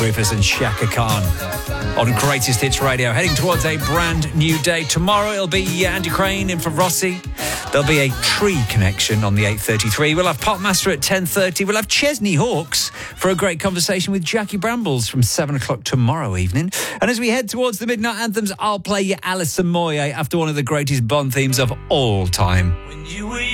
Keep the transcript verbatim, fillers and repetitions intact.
Rufus and Shaka Khan on Greatest Hits Radio. Heading towards a brand new day. Tomorrow it'll be Andy Crane in for Rossi. There'll be a Tree Connection on the eight thirty-three. We'll have Popmaster at ten thirty. We'll have Chesney Hawkes for a great conversation with Jackie Brambles from seven o'clock tomorrow evening. And as we head towards the midnight anthems, I'll play you Alison Moyet after one of the greatest Bond themes of all time. When you were